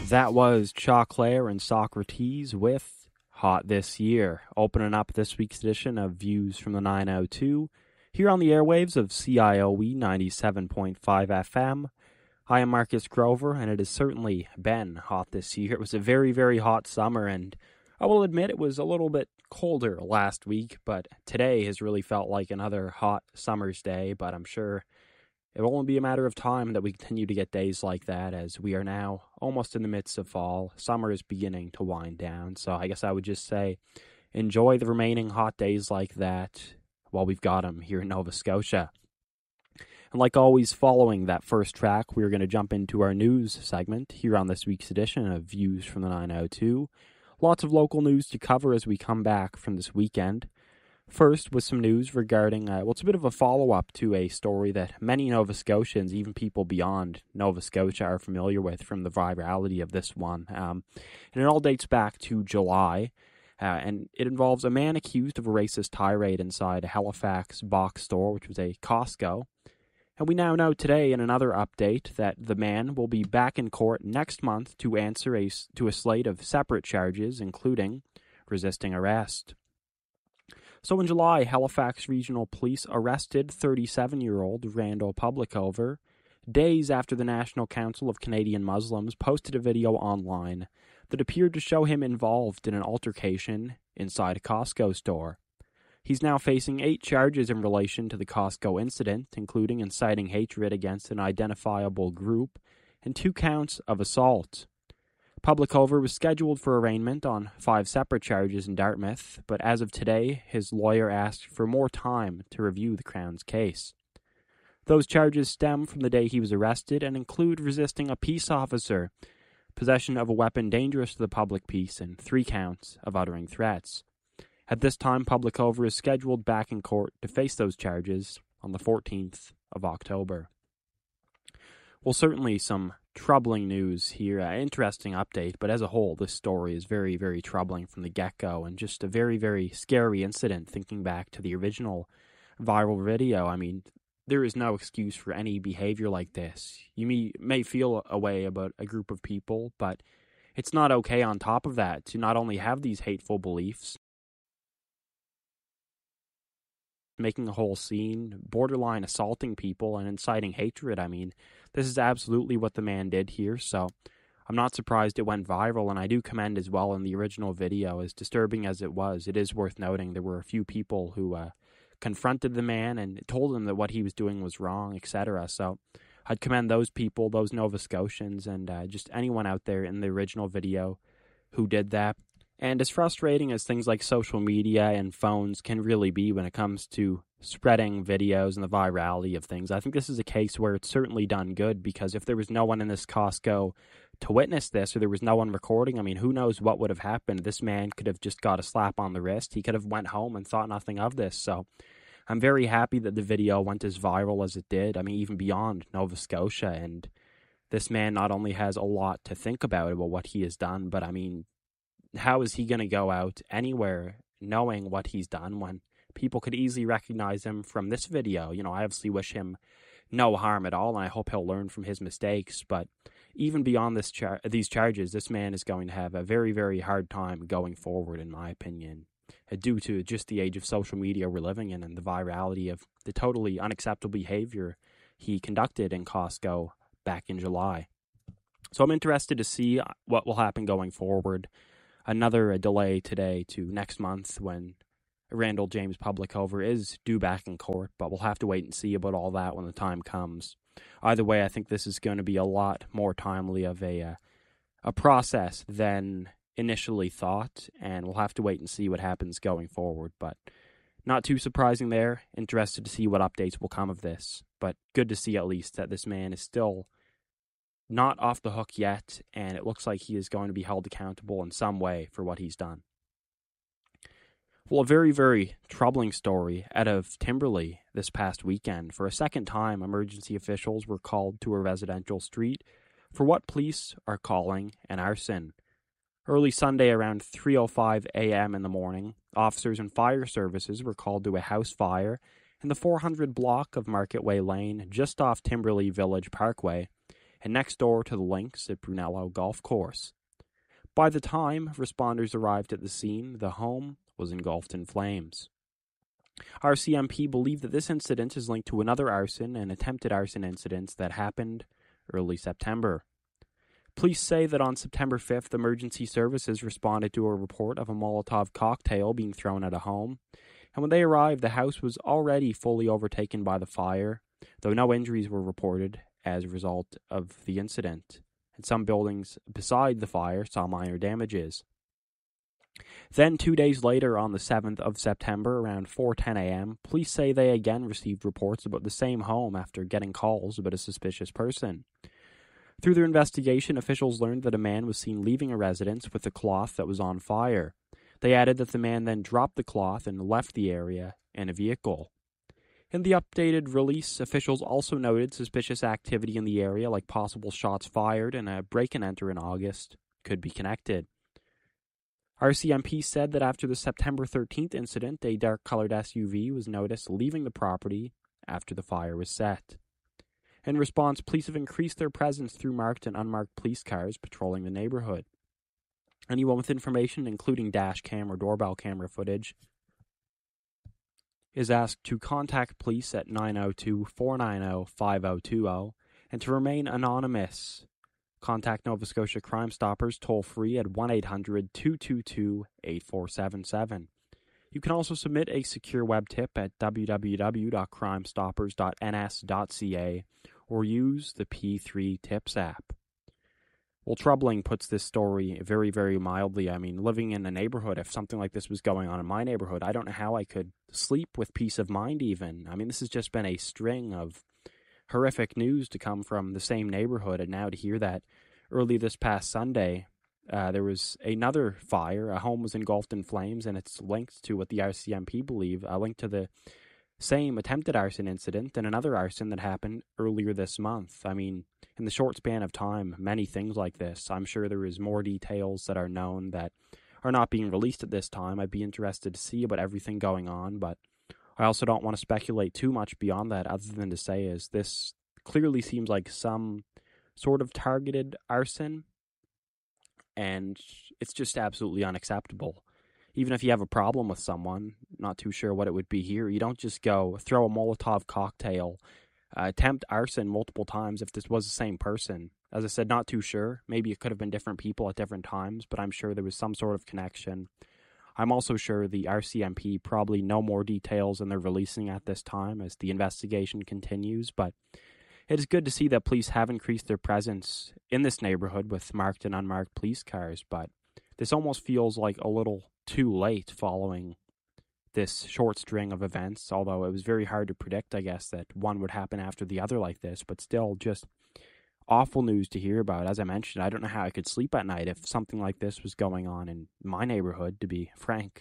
That was Chauclair and Socrates with Hot This Year, opening up this week's edition of Views from the 902, here on the airwaves of CIOE 97.5 FM. I am Marcus Grover, and it has certainly been hot this year. It was a very, very hot summer, and I will admit it was a little bit colder last week, but today has really felt like another hot summer's day, but I'm sure it will only be a matter of time that we continue to get days like that, as we are now almost in the midst of fall. Summer is beginning to wind down, so I guess I would just say enjoy the remaining hot days like that while we've got them here in Nova Scotia. And like always, following that first track, we're going to jump into our news segment here on this week's edition of Views from the 902. Lots of local news to cover as we come back from this weekend. First, with some news regarding, it's a bit of a follow-up to a story that many Nova Scotians, even people beyond Nova Scotia, are familiar with from the virality of this one. And it all dates back to July, and it involves a man accused of a racist tirade inside a Halifax box store, which was a Costco. And we now know today in another update that the man will be back in court next month to answer to a slate of separate charges, including resisting arrest. So in July, Halifax Regional Police arrested 37-year-old Randall Publicover days after the National Council of Canadian Muslims posted a video online that appeared to show him involved in an altercation inside a Costco store. He's now facing 8 charges in relation to the Costco incident, including inciting hatred against an identifiable group and 2 counts of assault. Publicover was scheduled for arraignment on 5 separate charges in Dartmouth, but as of today, his lawyer asked for more time to review the Crown's case. Those charges stem from the day he was arrested and include resisting a peace officer, possession of a weapon dangerous to the public peace, and 3 counts of uttering threats. At this time, Publicover is scheduled back in court to face those charges on the 14th of October. Well, certainly some troubling news here, interesting update, but as a whole, this story is very, very troubling from the get-go, and just a very, very scary incident thinking back to the original viral video. I mean, there is no excuse for any behavior like this. You may feel a way about a group of people, but it's not okay on top of that to not only have these hateful beliefs, making a whole scene, borderline assaulting people, and inciting hatred. I mean, this is absolutely what the man did here, so I'm not surprised it went viral, and I do commend as well in the original video, as disturbing as it was. It is worth noting there were a few people who confronted the man and told him that what he was doing was wrong, etc. So I'd commend those people, those Nova Scotians, and just anyone out there in the original video who did that. And as frustrating as things like social media and phones can really be when it comes to spreading videos and the virality of things, I think this is a case where it's certainly done good, because if there was no one in this Costco to witness this, or there was no one recording, I mean, who knows what would have happened. This man could have just got a slap on the wrist. He could have went home and thought nothing of this. So I'm very happy that the video went as viral as it did. I mean, even beyond Nova Scotia. And this man not only has a lot to think about what he has done, but I mean, how is he going to go out anywhere knowing what he's done when people could easily recognize him from this video? You know, I obviously wish him no harm at all, and I hope he'll learn from his mistakes. But even beyond these charges, this man is going to have a very, very hard time going forward, in my opinion, due to just the age of social media we're living in and the virality of the totally unacceptable behavior he conducted in Costco back in July. So I'm interested to see what will happen going forward. Another delay today to next month when Randall James Publicover is due back in court, but we'll have to wait and see about all that when the time comes. Either way, I think this is going to be a lot more timely of a process than initially thought, and we'll have to wait and see what happens going forward. But not too surprising there. Interested to see what updates will come of this, but good to see at least that this man is still not off the hook yet, and it looks like he is going to be held accountable in some way for what he's done. Well, a very, very troubling story out of Timberley this past weekend. For a second time, emergency officials were called to a residential street for what police are calling an arson. Early Sunday around 3:05 a.m. in the morning, officers and fire services were called to a house fire in the 400 block of Market Way Lane, just off Timberley Village Parkway, and next door to the links at Brunello Golf Course. By the time responders arrived at the scene, the home was engulfed in flames. RCMP believe that this incident is linked to another arson and attempted arson incidents that happened early September. Police say that on September 5th, emergency services responded to a report of a Molotov cocktail being thrown at a home, and when they arrived, the house was already fully overtaken by the fire, though no injuries were reported as a result of the incident, and some buildings beside the fire saw minor damages. Then 2 days later, on the 7th of September, around 4:10 a.m., police say they again received reports about the same home after getting calls about a suspicious person. Through their investigation, officials learned that a man was seen leaving a residence with a cloth that was on fire. They added that the man then dropped the cloth and left the area in a vehicle. In the updated release, officials also noted suspicious activity in the area, like possible shots fired and a break-and-enter in August, could be connected. RCMP said that after the September 13th incident, a dark-colored SUV was noticed leaving the property after the fire was set. In response, police have increased their presence through marked and unmarked police cars patrolling the neighborhood. Anyone with information, including dash cam or doorbell camera footage, is asked to contact police at 902-490-5020 and to remain anonymous. Contact Nova Scotia Crime Stoppers toll-free at 1-800-222-8477. You can also submit a secure web tip at www.crimestoppers.ns.ca or use the P3 Tips app. Well, troubling puts this story very, very mildly. I mean, living in a neighborhood, if something like this was going on in my neighborhood, I don't know how I could sleep with peace of mind even. I mean, this has just been a string of horrific news to come from the same neighborhood, and now to hear that early this past Sunday, there was another fire. A home was engulfed in flames, and it's linked to what the RCMP believe, linked to the same attempted arson incident and another arson that happened earlier this month. I mean, in the short span of time, many things like this. I'm sure there is more details that are known that are not being released at this time. I'd be interested to see about everything going on, but I also don't want to speculate too much beyond that, other than to say is this clearly seems like some sort of targeted arson, and it's just absolutely unacceptable. Even if you have a problem with someone, not too sure what it would be here, you don't just go throw a Molotov cocktail, attempt arson multiple times if this was the same person. As I said, not too sure. Maybe it could have been different people at different times, but I'm sure there was some sort of connection. I'm also sure the RCMP probably know more details than they're releasing at this time as the investigation continues, but it is good to see that police have increased their presence in this neighborhood with marked and unmarked police cars, but this almost feels like a little too late following this short string of events, although it was very hard to predict, I guess, that one would happen after the other like this, but still just awful news to hear about. As I mentioned, I don't know how I could sleep at night if something like this was going on in my neighborhood, to be frank.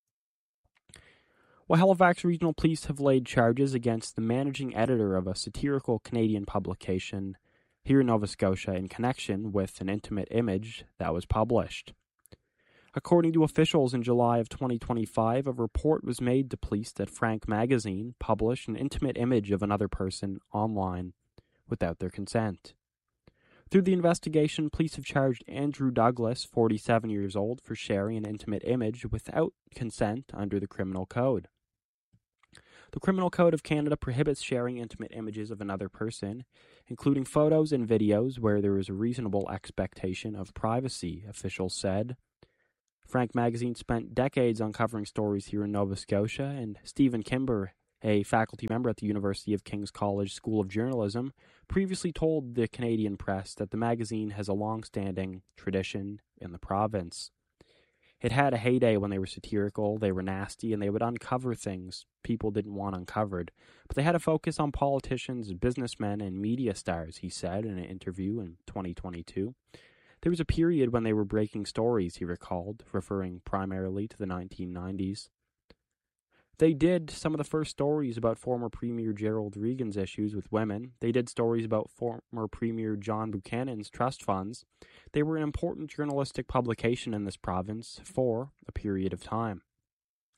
Well, Halifax Regional Police have laid charges against the managing editor of a satirical Canadian publication here in Nova Scotia in connection with an intimate image that was published. According to officials in July of 2025, a report was made to police that Frank Magazine published an intimate image of another person online without their consent. Through the investigation, police have charged Andrew Douglas, 47 years old, for sharing an intimate image without consent under the Criminal Code. The Criminal Code of Canada prohibits sharing intimate images of another person, including photos and videos where there is a reasonable expectation of privacy, officials said. Frank Magazine spent decades uncovering stories here in Nova Scotia, and Stephen Kimber, a faculty member at the University of King's College School of Journalism, previously told the Canadian press that the magazine has a long-standing tradition in the province. It had a heyday when they were satirical, they were nasty, and they would uncover things people didn't want uncovered. But they had a focus on politicians, businessmen, and media stars, he said in an interview in 2022. There was a period when they were breaking stories, he recalled, referring primarily to the 1990s. They did some of the first stories about former Premier Gerald Regan's issues with women. They did stories about former Premier John Buchanan's trust funds. They were an important journalistic publication in this province for a period of time.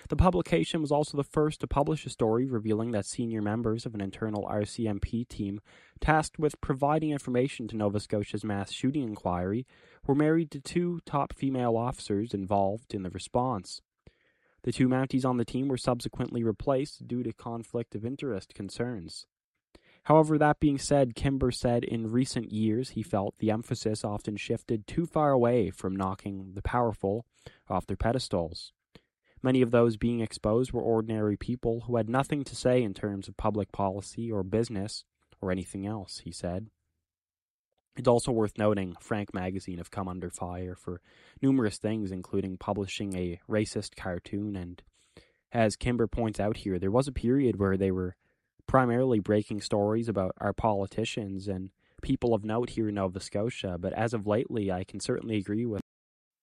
The publication was also the first to publish a story revealing that senior members of an internal RCMP team tasked with providing information to Nova Scotia's mass shooting inquiry were married to two top female officers involved in the response. The two Mounties on the team were subsequently replaced due to conflict of interest concerns. However, that being said, Kimber said in recent years he felt the emphasis often shifted too far away from knocking the powerful off their pedestals. Many of those being exposed were ordinary people who had nothing to say in terms of public policy or business or anything else, he said. It's also worth noting Frank Magazine have come under fire for numerous things, including publishing a racist cartoon, and as Kimber points out here, there was a period where they were primarily breaking stories about our politicians and people of note here in Nova Scotia, but as of lately, I can certainly agree with